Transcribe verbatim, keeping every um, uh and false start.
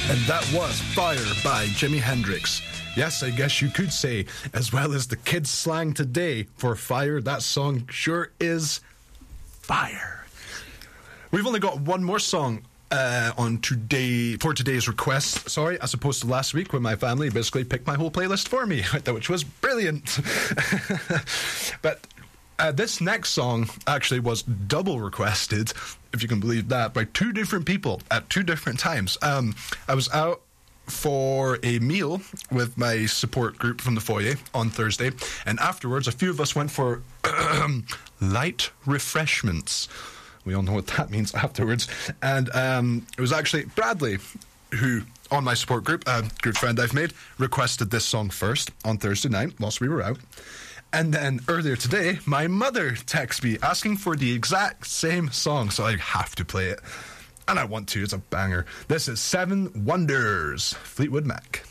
And that was Fire by Jimi Hendrix. Yes, I guess you could say, as well as the kids' slang today for fire, that song sure is fire. We've only got one more song uh, on today for today's request, sorry, as opposed to last week when my family basically picked my whole playlist for me, which was brilliant. But uh, this next song actually was double requested, if you can believe that, by two different people at two different times. Um, I was out for a meal with my support group from the foyer on Thursday, and afterwards a few of us went for light refreshments. We all know what that means afterwards. And um, it was actually Bradley who, on my support group, a good friend I've made, requested this song first on Thursday night whilst we were out. And then earlier today, my mother texted me asking for the exact same song, so I have to play it. And I want to, it's a banger. This is Seven Wonders, Fleetwood Mac.